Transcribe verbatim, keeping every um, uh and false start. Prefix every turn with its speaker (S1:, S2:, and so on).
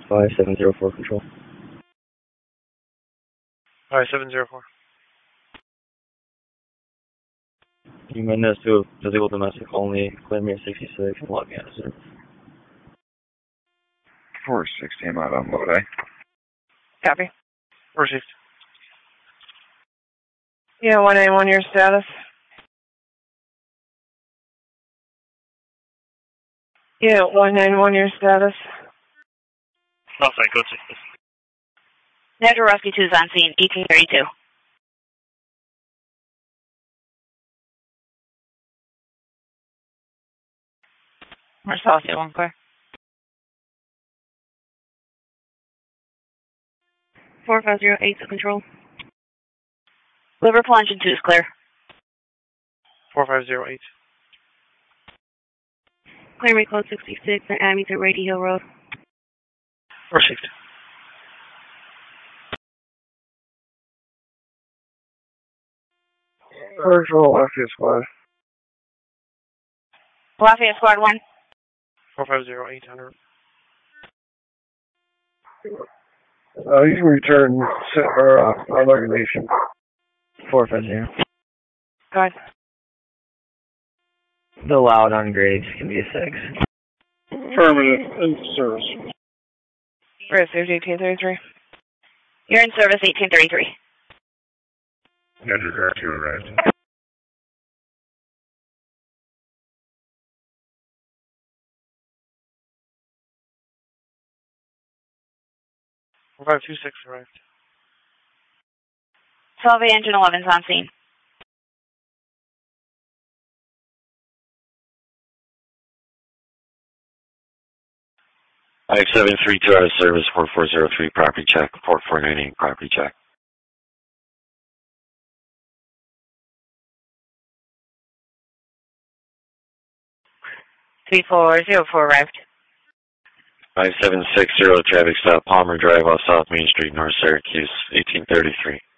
S1: five seven zero four control.
S2: five seven zero four.
S1: Jimenez to physical domestic only, Claymere sixty-six, and logging out of service.
S3: four sixty, I'm out on Lodi.
S4: Copy.
S2: Received.
S4: Yeah, one nine one, your status. Yeah, one nine one, your status.
S2: Oh, sorry, go check this.
S5: Natural Rescue two is on scene, eighteen thirty-two. Marcellus, one clear.
S6: four five zero eight to control.
S5: Liverpool engine two is clear.
S2: four five zero eight.
S6: Claymore code sixty-six at Amington Rady Hill Road.
S2: Received.
S3: Virtual Lafayette Squad.
S5: Lafayette Squad one.
S2: four five zero eight hundred.
S3: Uh, you can return or uh, on organization.
S1: four five zero.
S4: Go ahead.
S1: The loud on grades can be a six.
S3: Permanent in service.
S4: Received eighteen thirty-three.
S5: You're in service, eighteen thirty-three.
S3: Andrew Garcia arrived.
S2: four five two six arrived.
S5: Salve engine eleven is on scene.
S7: five seven three two out of service, four four zero three property check, four four nine eight property check.
S5: three four zero four arrived.
S7: five seven six zero traffic stop, Palmer Drive off South Main Street, North Syracuse, eighteen thirty-three.